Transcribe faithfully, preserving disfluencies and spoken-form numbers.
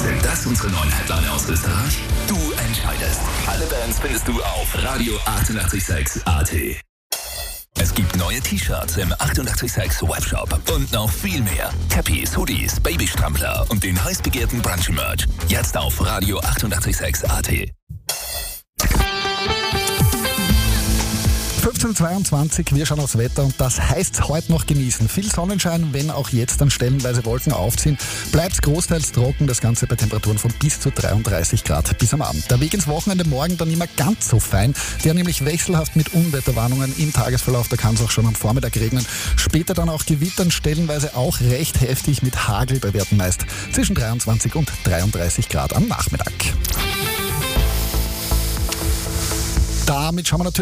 Sind das unsere neuen Headliner aus Österreich? Du entscheidest. Alle Bands findest du auf Radio achtundachtzig Komma sechs A T. Es gibt neue T-Shirts im achtundachtzig Komma sechs Webshop und noch viel mehr. Cappies, Hoodies, Babystrampler und den heiß begehrten Brunchy-Merch. Jetzt auf Radio achtundachtzig Komma sechs A T. fünfzehn Uhr zweiundzwanzig, wir schauen aufs Wetter und das heißt heute noch genießen. Viel Sonnenschein, wenn auch jetzt dann stellenweise Wolken aufziehen. Bleibt großteils trocken, das Ganze bei Temperaturen von bis zu dreiunddreißig Grad bis am Abend. Der Weg ins Wochenende morgen dann immer ganz so fein, der nämlich wechselhaft mit Unwetterwarnungen im Tagesverlauf, da kann es auch schon am Vormittag regnen. Später dann auch Gewittern, stellenweise auch recht heftig mit Hagel bei Werten meist zwischen dreiundzwanzig und dreiunddreißig Grad am Nachmittag. Damit schauen wir natürlich